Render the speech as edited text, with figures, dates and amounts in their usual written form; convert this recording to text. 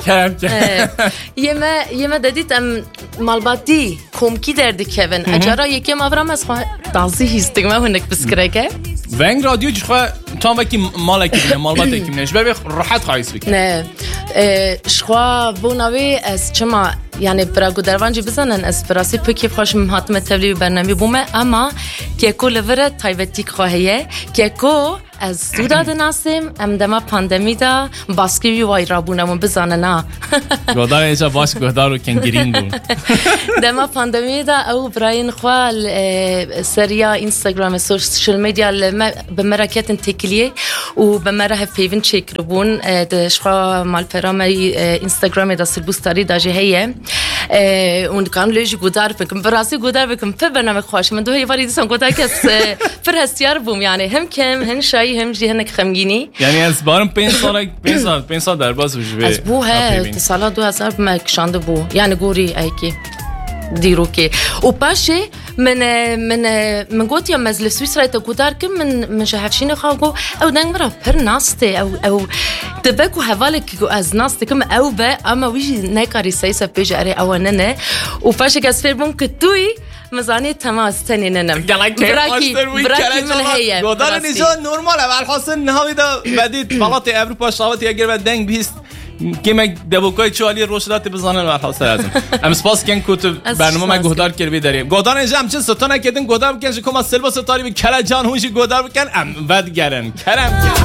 کرم یما دادید ام مالباتی کومکی درد کevin اجرا یکی مافرام از خو دازی هیستگ ما هنک بسکرگه ونگ رادیو جخوا تام وکی مالکی مالباتی کی منش ببی راحت خایس بک نه شخوا بوناوی از چما یعنی براگو دروانجی بزنن از براسی پکی خوش مهاتم تبلیغ برنامه بومه اما که کل ورد تایبتی خواهیه که کو از سوداد ناسیم ام دما پاندمی دا باسکی وای رابونمون بزننا گودار ایجا باش گودارو کنگرین بون دما پاندمی دا او براین خوال سریا اینستاگرام سوشل میدیا به مرکت تکلیه و به مراه پیون چک ربون دشخوا مال پرامی اینستاگرام دا سلبوستاری دا جهیه اون کام لیج گودار بکم براسی گودار بکم په برنامه خوش من دوی واری دیسم گودار کس پر هستیار بوم یعنی هم کم هن شای هم جهنک خمگینی یعنی از بارم 5 سال در باز وجبه از بوه سال 2000 مکشانده بو یعنی گوری ایکی دیرو که و باشه من قلت يا مزل سويسرا تقدر كم من شهرشين خاقو او دنگ مرا پر ناسته او تبكو حوالك از ناسته كم او با اما ويجي نكاري سيسا بيجاري او ننه و باشه كاس فير ممكن توي مزاني تماس تاني ننم براكي من هي گودار نيجا نورمال اول حاصل نهاوي دا بديت بلاط اوروبا شاوتي اگر بعد دنگ بيست که دبوکای چوالی روشدات بزنن و حاصل ازم ام سپاس کن کوت برنامه ما گودار کردی داریم گودار اینجا همچین ستونه کردن گودار بکنش کما سلوا ستاری به کلا جان هوشی گودار بکن ام ود گرن کرم